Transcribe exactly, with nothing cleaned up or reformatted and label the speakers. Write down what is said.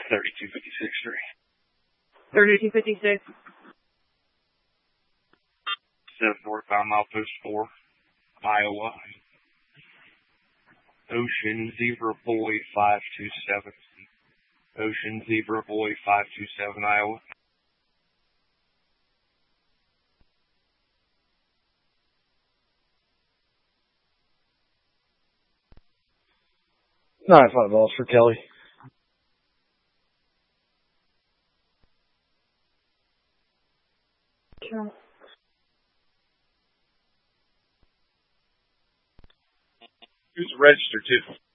Speaker 1: thirty-two fifty-six three.
Speaker 2: thirty-two fifty-six.
Speaker 1: seven forty-five mile post four, Iowa. Ocean Zebra Boy five two seven. Ocean Zebra Boy five two seven, Iowa.
Speaker 3: Nine five balls for Kelly.
Speaker 2: Sure.
Speaker 1: Who's registered to?